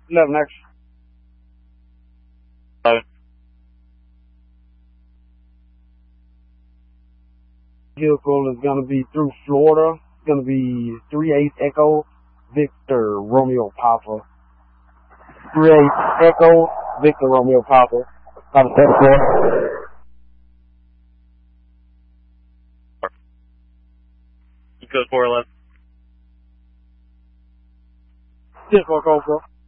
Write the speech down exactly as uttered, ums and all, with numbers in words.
eleven X. eleven. Vehicle is going to be through Florida. It's going to be three eight Echo Victor Romeo Papa. three eight Echo Victor Romeo Papa. Out of South Florida. Eco four eleven. Cisco Cobra.